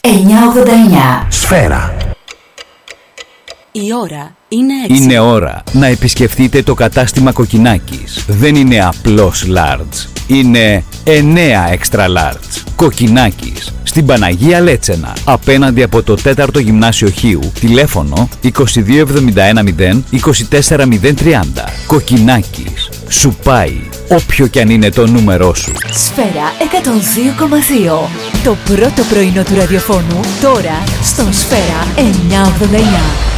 989. Σφαίρα. Η ώρα είναι 6. Είναι ώρα να επισκεφτείτε το κατάστημα Κοκκινάκης. Δεν είναι απλώς large. Είναι 9 extra large. Κοκκινάκης. Στην Παναγία Λέτσενα. Απέναντι από το 4ο Γυμνάσιο Χίου. Τηλέφωνο 22710 24030. Κοκκινάκης. Σου πάει όποιο κι αν είναι το νούμερό σου. Σφαίρα 102,2. Το πρώτο πρωινό του ραδιοφώνου τώρα στον Σφαίρα 989.